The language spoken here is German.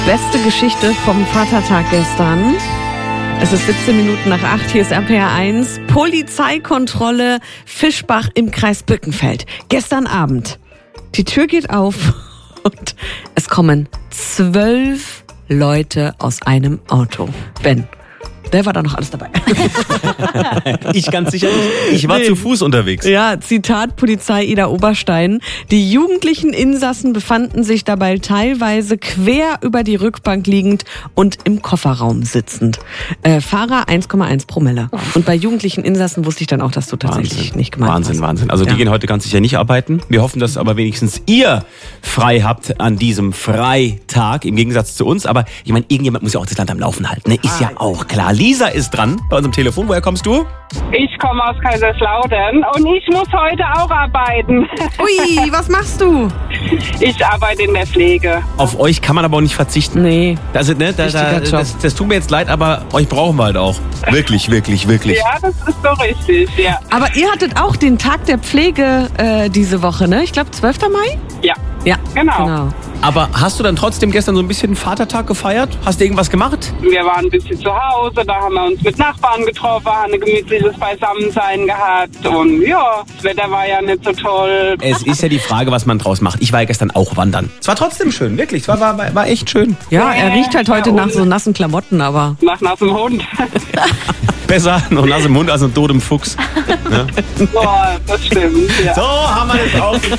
beste Geschichte vom Vatertag gestern. Es ist 17 Minuten nach 8, hier ist RPR 1. Polizeikontrolle Fischbach im Kreis Bückenfeld. Gestern Abend. Die Tür geht auf und es kommen 12 Leute aus einem Auto. Ben, wer war da noch alles dabei? Ich ganz sicher nicht. Ich war zu Fuß unterwegs. Ja, Zitat Polizei Ida Oberstein. Die jugendlichen Insassen befanden sich dabei teilweise quer über die Rückbank liegend und im Kofferraum sitzend. Fahrer 1,1 Promille. Und bei jugendlichen Insassen wusste ich dann auch, dass du tatsächlich nicht gemeint hast. Wahnsinn. Also die gehen heute ganz sicher nicht arbeiten. Wir hoffen, dass aber wenigstens ihr frei habt an diesem Freitag, im Gegensatz zu uns. Aber ich meine, irgendjemand muss ja auch das Land am Laufen halten. Ne? Ist ja auch klar. Lisa ist dran bei unserem Telefon. Woher kommst du? Ich komme aus Kaiserslautern und ich muss heute auch arbeiten. Ui, was machst du? Ich arbeite in der Pflege. Auf euch kann man aber auch nicht verzichten. Nee. Also, ne, das tut mir jetzt leid, aber euch brauchen wir halt auch. Wirklich. Ja, das ist so richtig, ja. Aber ihr hattet auch den Tag der Pflege diese Woche, ne? Ich glaube 12. Mai? Ja, genau. Aber hast du dann trotzdem gestern so ein bisschen Vatertag gefeiert? Hast du irgendwas gemacht? Wir waren ein bisschen zu Hause, da haben wir uns mit Nachbarn getroffen, haben ein gemütliches Beisammensein gehabt und ja, das Wetter war ja nicht so toll. Es ist ja die Frage, was man draus macht. Ich war ja gestern auch wandern. Es war trotzdem schön, wirklich. Es war echt schön. Ja, er riecht halt heute nach so nassen Klamotten, aber... Nach nassem Hund. Besser noch nass im Mund als ein totem Fuchs. Ja. Boah, das stimmt, ja. So haben wir das auch.